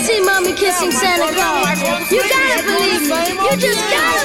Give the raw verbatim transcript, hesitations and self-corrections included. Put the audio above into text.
see mommy kissing Santa Claus. You gotta believe me. You just gotta